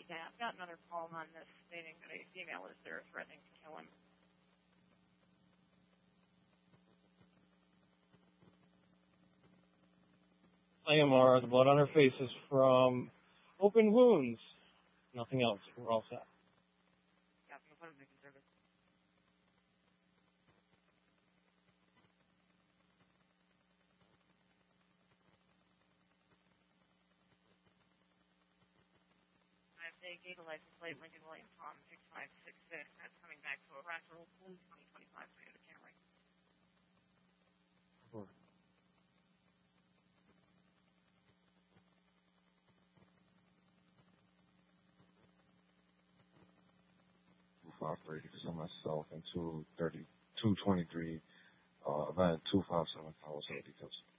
Yeah, I've got another call on this stating that a female is there threatening to kill him. AMR, the blood on her face is from open wounds. Nothing else. We're all set. Yeah, from the point of victim service. They gave a license plate, Lincoln William Tom 6566. That's coming back to a Rascal 2025 Toyota Camry. Over. For myself and 223, event 257 Palo City details.